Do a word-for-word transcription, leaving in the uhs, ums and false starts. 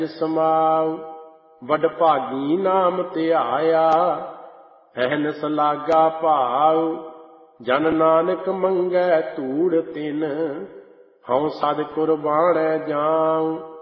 ਸਮਾਉ। ਵਡਭਾਗੀ ਨਾਮ ਧਿਆਇਆ, ਅਹਨਿਸ ਲਾਗਾ ਭਾਉ। ਜਨ ਨਾਨਕ ਮੰਗੈ ਧੂੜ ਤਿਨ, ਹਉ ਸਦ ਕੁਰਬਾਨੈ ਜਾਉ।